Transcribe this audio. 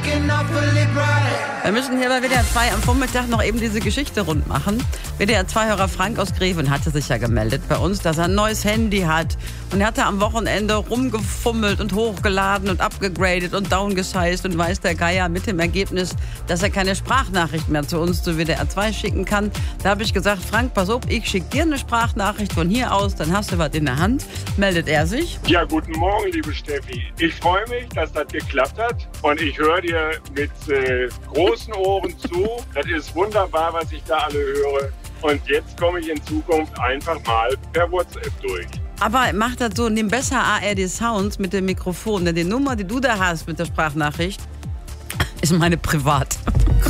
Wir müssen hier bei WDR 2 am Vormittag noch eben diese Geschichte rund machen. WDR 2-Hörer Frank aus Greven hatte sich ja gemeldet bei uns, dass er ein neues Handy hat. Und er hatte am Wochenende rumgefummelt und hochgeladen und abgegradet und downgesized und weiß der Geier, mit dem Ergebnis, dass er keine Sprachnachricht mehr zu uns zu WDR 2 schicken kann. Da habe ich gesagt, Frank, pass auf, ich schicke dir eine Sprachnachricht von hier aus, dann hast du was in der Hand. Meldet er sich. Ja, guten Morgen, liebe Steffi. Ich freue mich, dass das geklappt hat und ich höre dir mit großen Ohren zu. Das ist wunderbar, was ich da alle höre. Und jetzt komme ich in Zukunft einfach mal per WhatsApp durch. Aber mach das so, nimm besser ARD Sounds mit dem Mikrofon, denn die Nummer, die du da hast mit der Sprachnachricht, ist meine privat.